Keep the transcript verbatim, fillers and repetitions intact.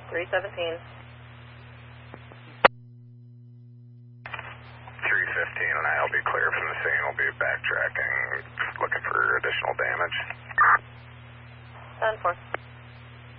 three seventeen. three fifteen, and I'll be clear from the scene. We'll be backtracking, looking for additional damage. ten four.